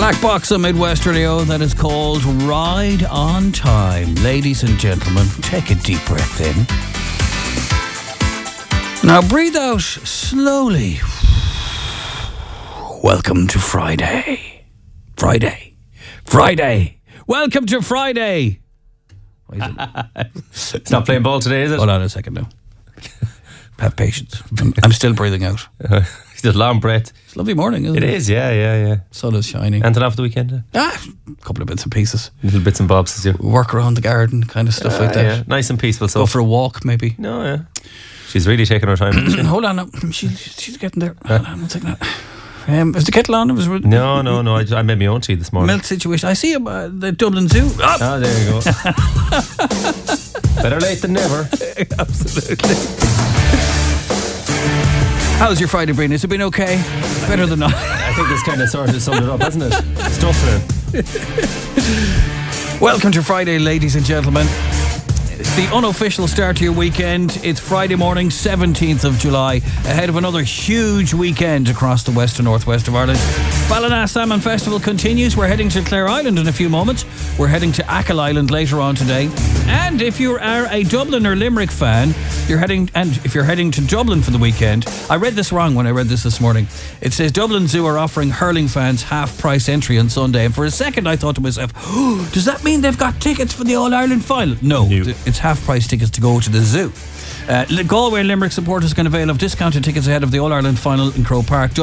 Black box on Midwest Radio that is called Ride on Time. Ladies and gentlemen, take a deep breath in. Now breathe out slowly. Welcome to Friday. Friday. Welcome to Friday. It's not playing ball today, is it? Hold on a second now. Have patience. I'm still breathing out. Just long breath. It's a lovely morning, isn't it? It is, yeah. Sun is shining. Anything off the weekend? A couple of bits and pieces. Little bits and bobs this year. Work around the garden, kind of stuff like that. Yeah. Nice and peaceful. So go for a walk, maybe. No, yeah. She's really taking her time. Hold on, now. She's getting there. Hold on, one second. Is the kettle on? No. I made my own tea this morning. Milk situation. I see the Dublin Zoo. Oh, there you go. Better late than never. Absolutely. How's your Friday, Breen? Has it been okay? Better than not. I think this kind of sort of summed it up, hasn't it? Stuff it. Welcome to Friday, ladies and gentlemen. It's the unofficial start to your weekend. It's Friday morning, 17th of July, ahead of another huge weekend across the west and northwest of Ireland. Ballina Salmon Festival continues. We're heading to Clare Island in a few moments. We're heading to Achill Island later on today. And if you are a Dublin or Limerick fan, if you're heading to Dublin for the weekend, I read this wrong when I read this morning. It says Dublin Zoo are offering hurling fans half-price entry on Sunday. And for a second I thought to myself, oh, does that mean they've got tickets for the All-Ireland final? No. It's half-price tickets to go to the zoo. Galway and Limerick supporters can avail of discounted tickets ahead of the All-Ireland final in Croke Park.